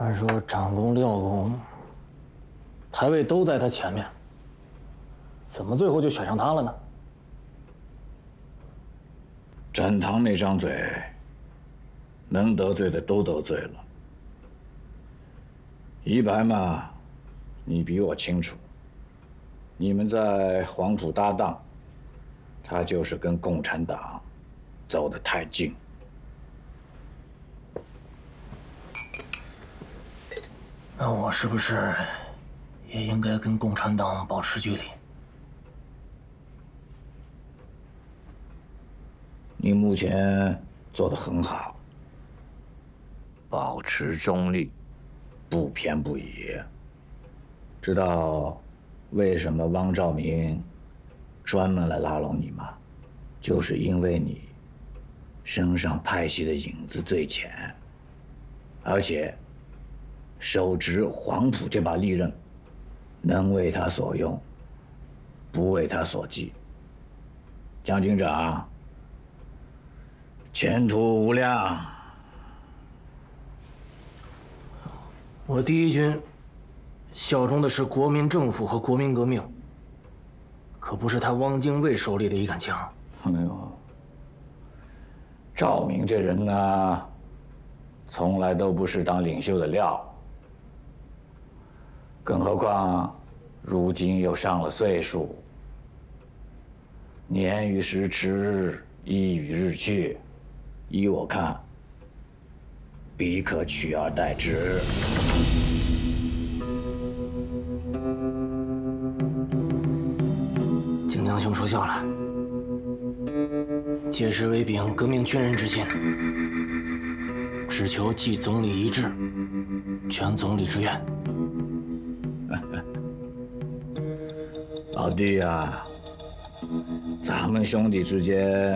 按说长公、廖公台位都在他前面，怎么最后就选上他了呢？ 展堂那张嘴，能得罪的都得罪了。一白嘛，你比我清楚，你们在黄埔搭档，他就是跟共产党走得太近。 那我是不是也应该跟共产党保持距离？ 你目前做得很好，保持中立，不偏不倚。知道为什么汪兆铭专门来拉拢你吗？就是因为你身上派系的影子最浅，而且手执黄埔这把利刃，能为他所用，不为他所忌。江军长，前途无量。 我第一军效忠的是国民政府和国民革命，可不是他汪精卫手里的一杆枪。 哎呦，赵明这人呢，从来都不是当领袖的料。更何况，如今又上了岁数，年逾时迟，一与日去，依我看，彼可取而代之。 景江兄说笑了，届时为秉革命军人之心，只求继总理遗志，全总理之愿。 老弟啊，咱们兄弟之间